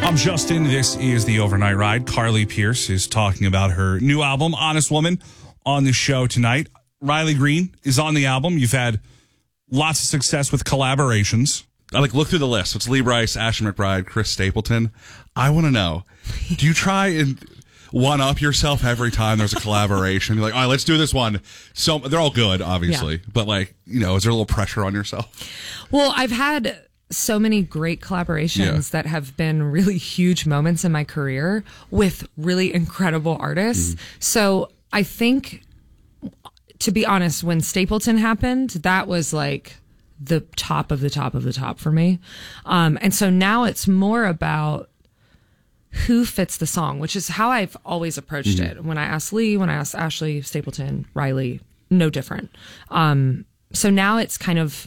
I'm Justin. This is the Overnight Ride. Carly Pierce is talking about her new album, Honest Woman, on the show tonight. Riley Green is on the album. You've had lots of success with collaborations. I look through the list. It's Lee Brice, Ashley McBryde, Chris Stapleton. I want to know, do you try and one-up yourself every time there's a collaboration? You're like, all right, let's do this one. So they're all good, obviously. Yeah. But is there a little pressure on yourself? Well, I've had so many great collaborations that have been really huge moments in my career with really incredible artists. So I think, to be honest, when Stapleton happened, that was the top of the top of the top for me. And so now it's more about who fits the song, which is how I've always approached it. When I asked Lee, when I asked Ashley, Stapleton, Riley, no different. So now it's kind of,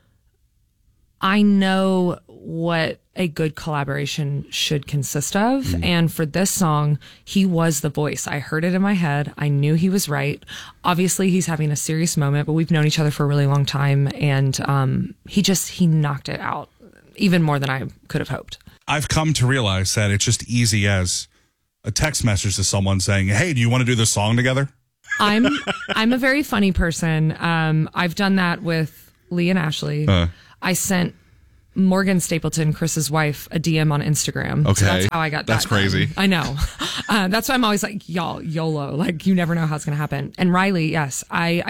I know what a good collaboration should consist of. And for this song, he was the voice. I heard it in my head. I knew he was right. Obviously, he's having a serious moment, but we've known each other for a really long time. And he knocked it out even more than I could have hoped. I've come to realize that it's just easy as a text message to someone saying, hey, do you want to do this song together? I'm a very funny person. I've done that with Lee and Ashley. I sent Morgan Stapleton, Chris's wife, a DM on Instagram. Okay. So that's how I got that. That's crazy. I know. That's why I'm always like, y'all, YOLO. You never know how it's going to happen. And Riley, yes,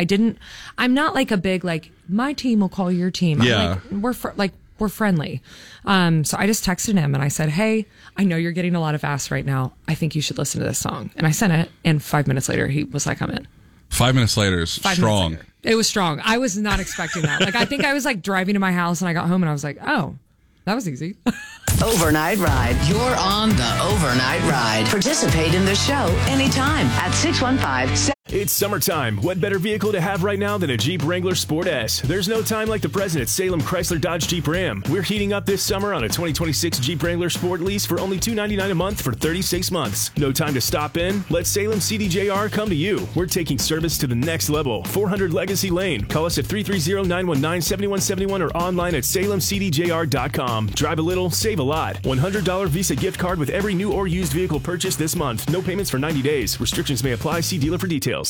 I'm not a big, my team will call your team. Yeah. We're friendly. So I just texted him and I said, hey, I know you're getting a lot of ass right now. I think you should listen to this song. And I sent it. And 5 minutes later, he was like, I'm in. 5 minutes later is strong. It was strong. I was not expecting that. I think I was driving to my house and I got home and I was like, oh, that was easy. Overnight Ride. You're on the Overnight Ride. Participate in the show anytime at 615. It's summertime. What better vehicle to have right now than a Jeep Wrangler Sport S? There's no time like the present at Salem Chrysler Dodge Jeep Ram. We're heating up this summer on a 2026 Jeep Wrangler Sport lease for only $299 a month for 36 months. No time to stop in? Let Salem CDJR come to you. We're taking service to the next level. 400 Legacy Lane. Call us at 330-919-7171 or online at salemcdjr.com. Drive a little, save a lot. $100 Visa gift card with every new or used vehicle purchased this month. No payments for 90 days. Restrictions may apply. See dealer for details.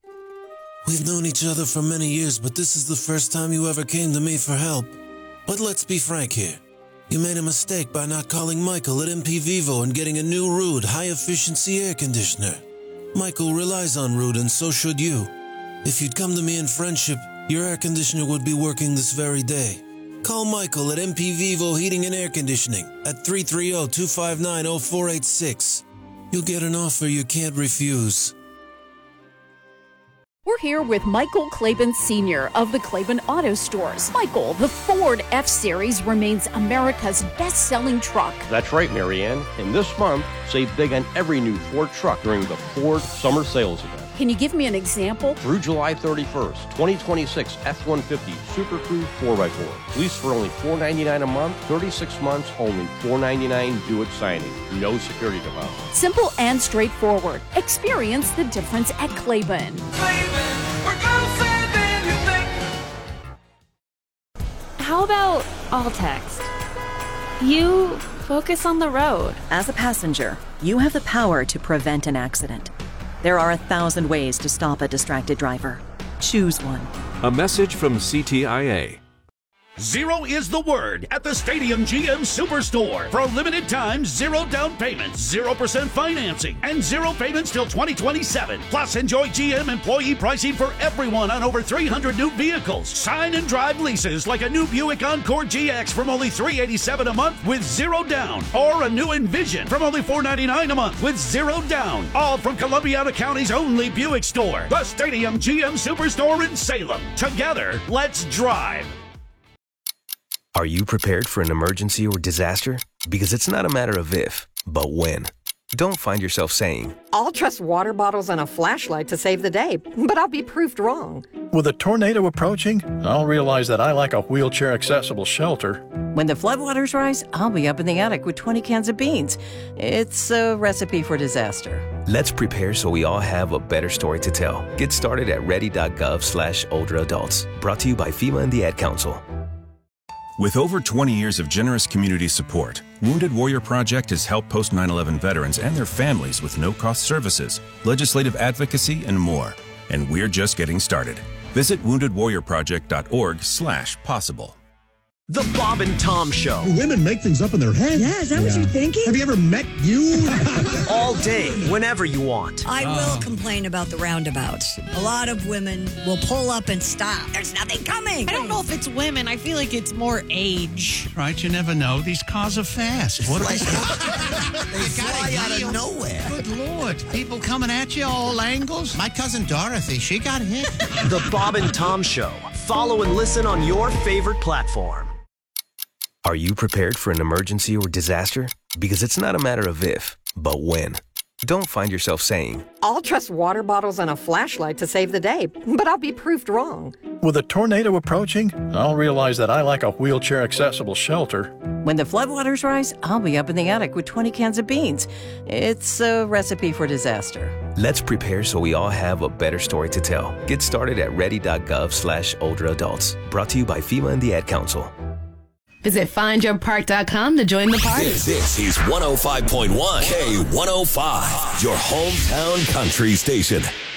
We've known each other for many years, but this is the first time you ever came to me for help. But let's be frank here. You made a mistake by not calling Michael at MP Vivo and getting a new Ruud high-efficiency air conditioner. Michael relies on Ruud, and so should you. If you'd come to me in friendship, your air conditioner would be working this very day. Call Michael at MP Vivo Heating and Air Conditioning at 330-259-0486. You'll get an offer you can't refuse. We're here with Michael Claiborne Sr. of the Claiborne Auto Stores. Michael, the Ford F-Series remains America's best-selling truck. That's right, Marianne. And this month, save big on every new Ford truck during the Ford Summer Sales Event. Can you give me an example? Through July 31st, 2026 F-150 Super Crew 4x4. Lease for only $499 a month, 36 months, only $499 due at signing. No security deposit. Simple and straightforward. Experience the difference at Claiborne. How about all text? You focus on the road. As a passenger, you have the power to prevent an accident. There are 1,000 ways to stop a distracted driver. Choose one. A message from CTIA. Zero is the word at the Stadium GM Superstore. For a limited time, zero down payments, 0% financing, and zero payments till 2027. Plus, enjoy GM employee pricing for everyone on over 300 new vehicles. Sign and drive leases like a new Buick Encore GX from only $387 a month with zero down. Or a new Envision from only $499 a month with zero down. All from Columbiana County's only Buick store. The Stadium GM Superstore in Salem. Together, let's drive. Are you prepared for an emergency or disaster? Because it's not a matter of if, but when. Don't find yourself saying, I'll trust water bottles and a flashlight to save the day, but I'll be proved wrong. With a tornado approaching, I'll realize that I lack a wheelchair-accessible shelter. When the floodwaters rise, I'll be up in the attic with 20 cans of beans. It's a recipe for disaster. Let's prepare so we all have a better story to tell. Get started at ready.gov/older adults. Brought to you by FEMA and the Ad Council. With over 20 years of generous community support, Wounded Warrior Project has helped post 9/11 veterans and their families with no-cost services, legislative advocacy, and more. And we're just getting started. Visit woundedwarriorproject.org/possible. The Bob and Tom Show. Women make things up in their head. Yeah, is that what you're thinking? Have you ever met you? All day, whenever you want. I will complain about the roundabouts. A lot of women will pull up and stop. There's nothing coming. I don't know if it's women. I feel like it's more age. Right, you never know. These cars are fast. What They fly out of nowhere. Good Lord. People coming at you all angles. My cousin Dorothy, she got hit. The Bob and Tom Show. Follow and listen on your favorite platform. Are you prepared for an emergency or disaster? Because it's not a matter of if, but when. Don't find yourself saying, I'll trust water bottles and a flashlight to save the day, but I'll be proved wrong. With a tornado approaching, I'll realize that I lack a wheelchair-accessible shelter. When the floodwaters rise, I'll be up in the attic with 20 cans of beans. It's a recipe for disaster. let's prepare so we all have a better story to tell. Get started at ready.gov/older adults. Brought to you by FEMA and the Ad Council. Visit findyourpark.com to join the party. This is 105.1 K105, your hometown country station.